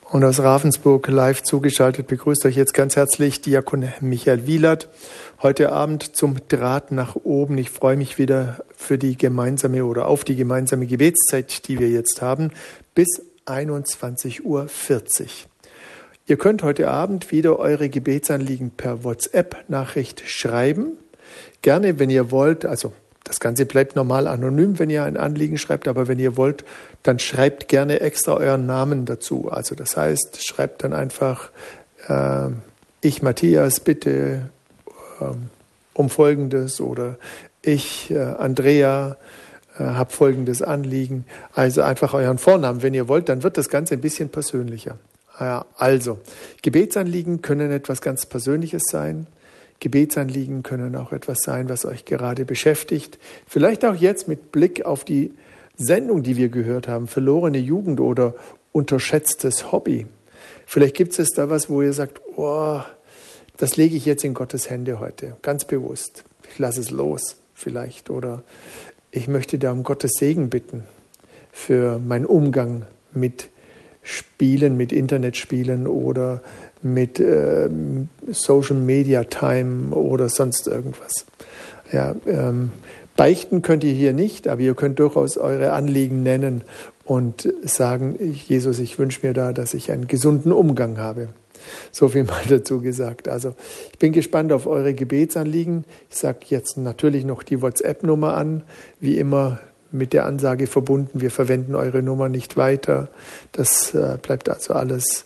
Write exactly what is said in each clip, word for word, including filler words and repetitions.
Und aus Ravensburg live zugeschaltet begrüßt euch jetzt ganz herzlich Diakon Michael Wielert. Heute Abend zum Draht nach oben. Ich freue mich wieder für die gemeinsame oder auf die gemeinsame Gebetszeit, die wir jetzt haben, bis einundzwanzig Uhr vierzig. Ihr könnt heute Abend wieder eure Gebetsanliegen per WhatsApp-Nachricht schreiben. Gerne, wenn ihr wollt, also das Ganze bleibt normal anonym, wenn ihr ein Anliegen schreibt, aber wenn ihr wollt, dann schreibt gerne extra euren Namen dazu. Also das heißt, schreibt dann einfach, äh, ich Matthias, bitte äh, um Folgendes oder ich äh, Andrea äh, habe folgendes Anliegen. Also einfach euren Vornamen, wenn ihr wollt, dann wird das Ganze ein bisschen persönlicher. Ja, also, Gebetsanliegen können etwas ganz Persönliches sein. Gebetsanliegen können auch etwas sein, was euch gerade beschäftigt. Vielleicht auch jetzt mit Blick auf die Sendung, die wir gehört haben, verlorene Jugend oder unterschätztes Hobby. Vielleicht gibt es da was, wo ihr sagt, oh, das lege ich jetzt in Gottes Hände heute, ganz bewusst. Ich lasse es los vielleicht. Oder ich möchte da um Gottes Segen bitten für meinen Umgang mit Spielen, mit Internetspielen oder mit äh, Social Media Time oder sonst irgendwas. Ja, ähm, beichten könnt ihr hier nicht, aber ihr könnt durchaus eure Anliegen nennen und sagen, Jesus, ich wünsche mir da, dass ich einen gesunden Umgang habe. So viel mal dazu gesagt. Also ich bin gespannt auf eure Gebetsanliegen. Ich sage jetzt natürlich noch die WhatsApp-Nummer an, wie immer mit der Ansage verbunden, wir verwenden eure Nummer nicht weiter. Das äh, bleibt also alles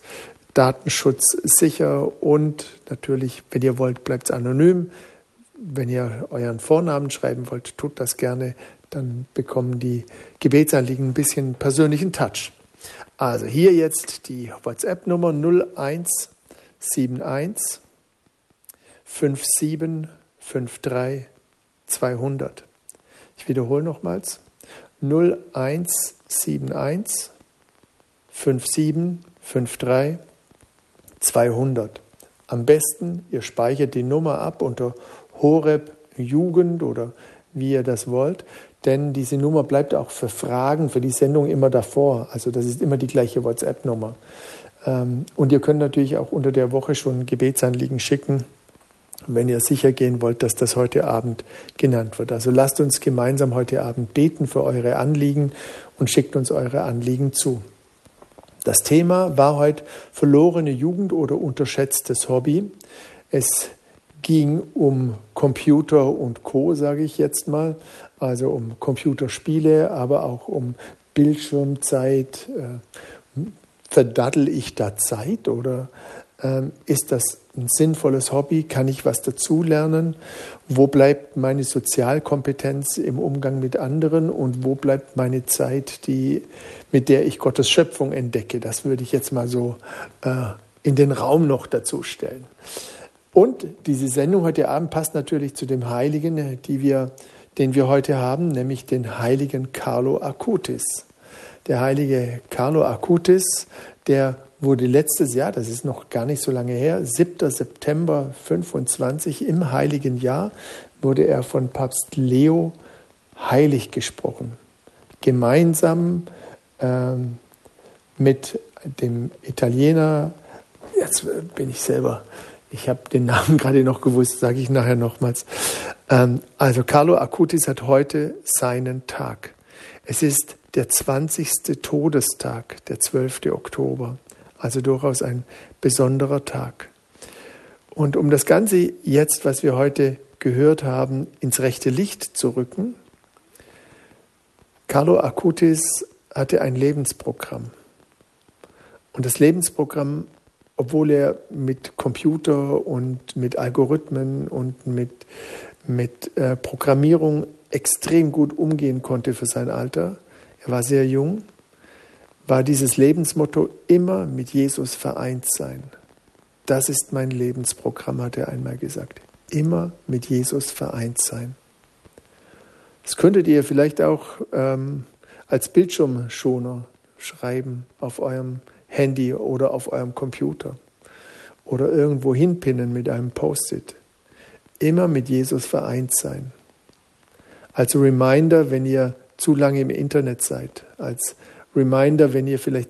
datenschutzsicher und natürlich, wenn ihr wollt, bleibt es anonym. Wenn ihr euren Vornamen schreiben wollt, tut das gerne. Dann bekommen die Gebetsanliegen ein bisschen persönlichen Touch. Also hier jetzt die WhatsApp-Nummer null eins sieben eins fünf sieben fünf drei zweihundert. Ich wiederhole nochmals. null eins sieben eins fünf sieben fünf drei zweihundert. Am besten, ihr speichert die Nummer ab unter Horeb Jugend oder wie ihr das wollt, denn diese Nummer bleibt auch für Fragen, für die Sendung immer davor. Also das ist immer die gleiche WhatsApp-Nummer. Und ihr könnt natürlich auch unter der Woche schon Gebetsanliegen schicken, wenn ihr sicher gehen wollt, dass das heute Abend genannt wird. Also lasst uns gemeinsam heute Abend beten für eure Anliegen und schickt uns eure Anliegen zu. Das Thema war heute verlorene Jugend oder unterschätztes Hobby. Es ging um Computer und Co., sage ich jetzt mal, also um Computerspiele, aber auch um Bildschirmzeit. Verdaddel ich da Zeit oder ähm, ist das ein sinnvolles Hobby? Kann ich was dazulernen? Wo bleibt meine Sozialkompetenz im Umgang mit anderen und wo bleibt meine Zeit, die, mit der ich Gottes Schöpfung entdecke? Das würde ich jetzt mal so äh, in den Raum noch dazu stellen. Und diese Sendung heute Abend passt natürlich zu dem Heiligen, die wir, den wir heute haben, nämlich den heiligen Carlo Acutis. Der heilige Carlo Acutis, der wurde letztes Jahr, das ist noch gar nicht so lange her, siebter September fünfundzwanzig, im heiligen Jahr, wurde er von Papst Leo heilig gesprochen. Gemeinsam ähm, mit dem Italiener, jetzt bin ich selber, ich habe den Namen gerade noch gewusst, sage ich nachher nochmals. Ähm, also Carlo Acutis hat heute seinen Tag. Es ist der zwanzigste Todestag, der zwölfte Oktober. Also durchaus ein besonderer Tag. Und um das Ganze jetzt, was wir heute gehört haben, ins rechte Licht zu rücken, Carlo Acutis hatte ein Lebensprogramm. Und das Lebensprogramm, obwohl er mit Computer und mit Algorithmen und mit, mit äh, Programmierung extrem gut umgehen konnte für sein Alter, er war sehr jung, war dieses Lebensmotto immer mit Jesus vereint sein. Das ist mein Lebensprogramm, hat er einmal gesagt. Immer mit Jesus vereint sein. Das könntet ihr vielleicht auch ähm, als Bildschirmschoner schreiben auf eurem Handy oder auf eurem Computer oder irgendwo hinpinnen mit einem Post-it. Immer mit Jesus vereint sein. Als Reminder, wenn ihr zu lange im Internet seid. Als Reminder, wenn ihr vielleicht